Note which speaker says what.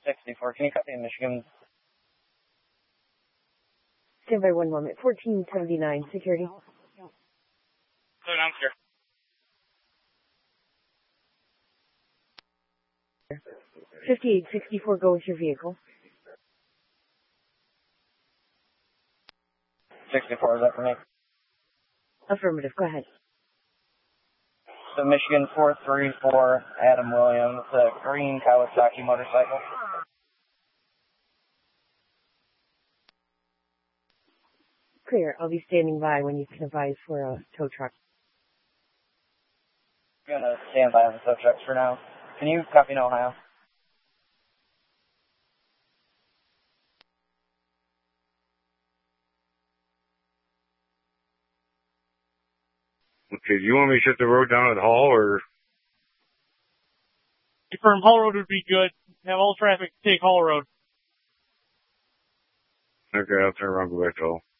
Speaker 1: 64. Can you copy in Michigan?
Speaker 2: Stand by 1 moment. 1479, security.
Speaker 3: So down here.
Speaker 2: 5864, go with your vehicle.
Speaker 1: 64, is that for me?
Speaker 2: Affirmative, go ahead.
Speaker 1: So Michigan 434, Adam Williams, green Kawasaki motorcycle.
Speaker 2: Clear. I'll be standing by when you can advise for a tow truck.
Speaker 1: I'm going to stand by on the tow trucks for now. Can you copy in Ohio?
Speaker 4: Okay, do you want me to shut the road down at Hall, or?
Speaker 3: Confirm Hall Road would be good. Have all traffic take Hall Road.
Speaker 4: Okay, I'll turn around and go back to Hall.